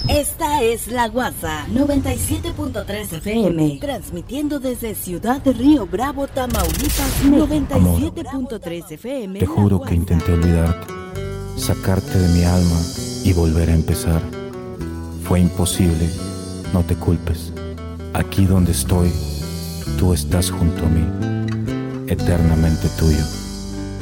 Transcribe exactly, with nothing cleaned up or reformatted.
Esta es La Guasa noventa y siete punto tres F M, transmitiendo desde Ciudad de Río Bravo, Tamaulipas. noventa y siete punto tres F M. Te juro que intenté olvidarte, sacarte de mi alma y volver a empezar. Fue imposible, no te culpes. Aquí donde estoy, tú estás junto a mí, eternamente tuyo.